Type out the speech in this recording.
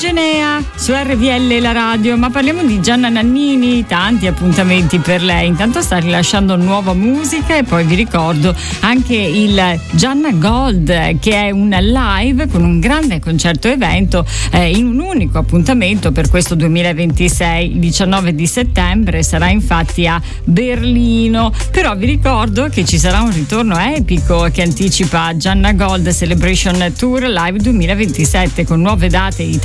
Ifigenea su RVL la radio, ma parliamo di Gianna Nannini, tanti appuntamenti per lei. Intanto sta rilasciando nuova musica e poi vi ricordo anche il Gianna Gold, che è un live con un grande concerto evento in un unico appuntamento per questo 2026, il 19 di settembre, sarà infatti a Berlino. Però vi ricordo che ci sarà un ritorno epico che anticipa Gianna Gold Celebration Tour Live 2027 con nuove date